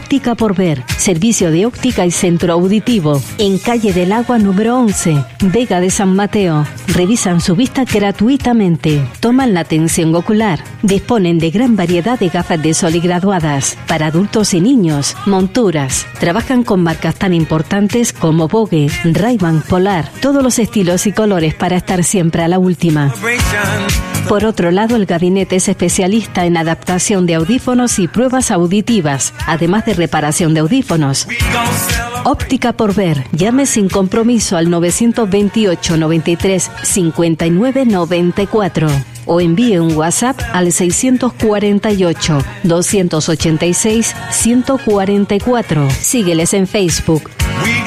Óptica por Ver, servicio de óptica y centro auditivo, en Calle del Agua número 11, Vega de San Mateo. Revisan su vista gratuitamente, toman la tensión ocular, disponen de gran variedad de gafas de sol y graduadas, para adultos y niños, monturas. Trabajan con marcas tan importantes como Vogue, Ray-Ban, Polar, todos los estilos y colores para estar siempre a la última. Por otro lado, el gabinete es especialista en adaptación de audífonos y pruebas auditivas, además de reparación de audífonos. Óptica por Ver. Llame sin compromiso al 928 93 59 94 o envíe un WhatsApp al 648 286 144. Sígueles en Facebook.